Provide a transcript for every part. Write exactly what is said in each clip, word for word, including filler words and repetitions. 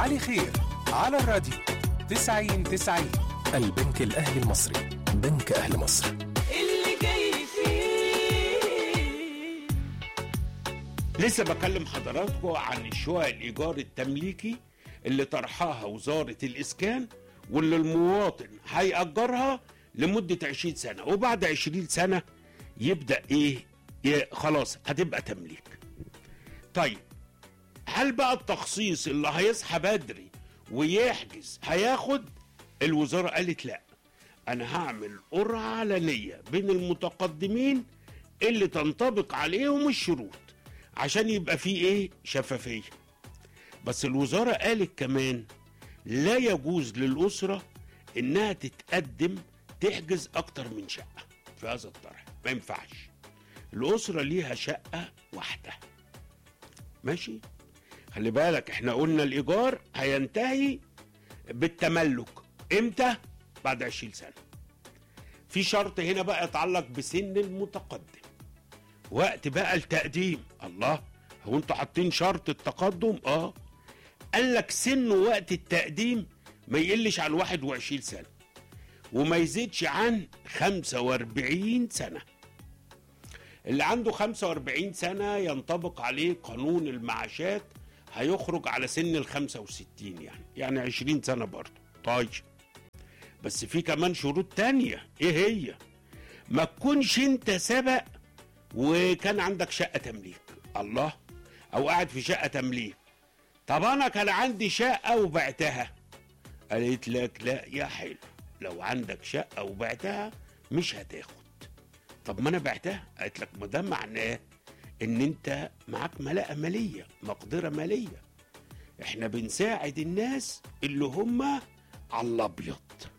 علي خير على الراديو تسعين تسعين. البنك الأهلي المصري، بنك أهل مصر. اللي جاي فيه. لسه بكلم حضراتكم عن الشقق الإيجار التمليكي اللي طرحها وزارة الإسكان، واللي المواطن هيأجرها لمدة عشرين سنة، وبعد عشرين سنة يبدأ إيه؟ خلاص هتبقى تمليك. طيب هل بقى التخصيص اللي هيصحى بدري ويحجز هياخد؟ الوزارة قالت لا، أنا هعمل قرعة علنية بين المتقدمين اللي تنطبق عليهم الشروط عشان يبقى فيه إيه؟ شفافية. بس الوزارة قالت كمان لا يجوز للأسرة إنها تتقدم تحجز أكتر من شقة في هذا الطرح، ما ينفعش. الأسرة ليها شقة واحدة، ماشي؟ خلي بالك احنا قلنا الإيجار هينتهي بالتملك امتى؟ بعد عشرين سنة. في شرط هنا بقى يتعلق بسن المتقدم، وقت بقى التقديم. الله، هو انتوا حاطين شرط التقدم؟ اه، قال لك سن وقت التقديم ما يقلش عن واحد وعشرين سنة وما يزيدش عن خمسة واربعين سنة. اللي عنده خمسة واربعين سنة ينطبق عليه قانون المعاشات، هيخرج على سن ال خمسة وستين، يعني يعني عشرين سنة برضه. طيب بس في كمان شروط تانية. ايه هي؟ ما تكونش انت سبق وكان عندك شقة تمليك. الله، او قاعد في شقة تمليك. طب انا كان عندي شقة وبعتها. قالت لك لا يا حلو، لو عندك شقة وبعتها مش هتاخد. طب ما انا بعتها. قالت لك ما ده معناه ان انت معاك ملاءة مالية، مقدرة مالية. احنا بنساعد الناس اللي هم على الابيض،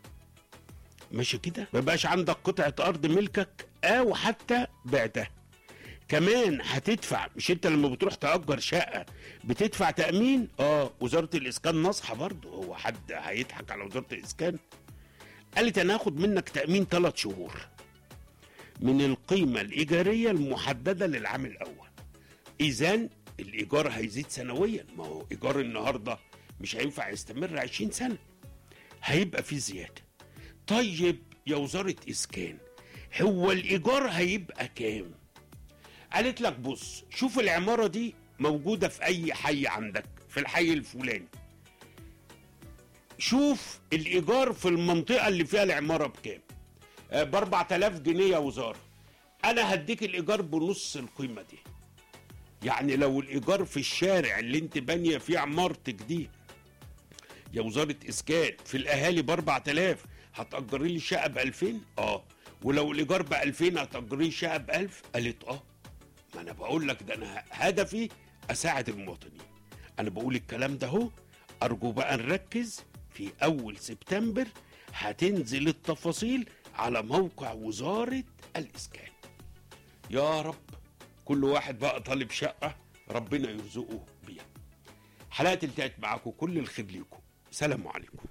ماشي كده؟ ما بقاش عندك قطعة ارض ملكك او حتى بعتها، كمان هتدفع. مش انت لما بتروح تأجر شقة بتدفع تأمين؟ اه، وزارة الاسكان ناصحة برضو، هو حد هيضحك على وزارة الاسكان؟ قالت انا هاخد منك تأمين ثلاث شهور من القيمة الإيجارية المحددة للعام الأول. إذن الإيجار هيزيد سنويا، ما هو إيجار النهاردة مش هينفع يستمر عشرين سنة، هيبقى في زيادة. طيب يا وزارة إسكان، هو الإيجار هيبقى كام؟ قالت لك بص، شوف العمارة دي موجودة في أي حي عندك، في الحي الفلاني، شوف الإيجار في المنطقة اللي فيها العمارة بكام؟ ب أربعة آلاف جنيه يا وزارة. انا هديك الايجار بنص القيمه دي. يعني لو الايجار في الشارع اللي انت بانيه فيه عمارتك دي يا وزاره اسكان في الاهالي ب أربعة آلاف، هتاجري لي شقه ب ألفين؟ اه. ولو الايجار ب ألفين هتاجري لي شقه ب ألف؟ قالت اه. ما انا بقول لك ده انا هدفي اساعد المواطنين. انا بقول الكلام ده اهو، ارجو بقى نركز. في اول سبتمبر هتنزل التفاصيل على موقع وزارة الإسكان. يا رب كل واحد بقى طالب شقة ربنا يرزقه بيها. حلقة انتهت معاكم، كل الخير ليكم، سلام عليكم.